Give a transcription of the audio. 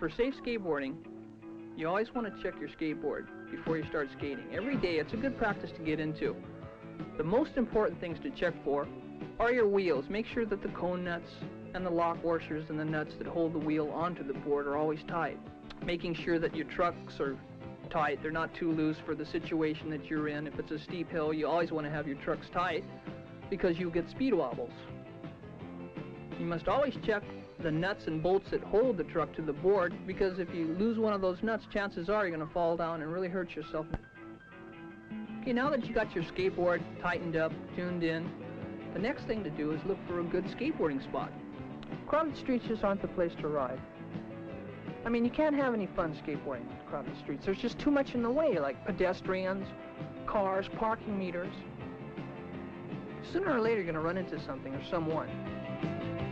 for safe skateboarding, you always want to check your skateboard before you start skating. Every day, it's a good practice to get into. The most important things to check for are your wheels. Make sure that the cone nuts and the lock washers and the nuts that hold the wheel onto the board are always tight. Making sure that your trucks are tight, they're not too loose for the situation that you're in. If it's a steep hill, you always want to have your trucks tight because you'll get speed wobbles. You must always check the nuts and bolts that hold the truck to the board, because if you lose one of those nuts, chances are you're going to fall down and really hurt yourself. Okay, now that you got your skateboard tightened up, tuned in, the next thing to do is look for a good skateboarding spot. Crowded streets just aren't the place to ride. I mean, you can't have any fun skateboarding in crowded streets. There's just too much in the way, like pedestrians, cars, parking meters. Sooner or later, you're going to run into something or someone.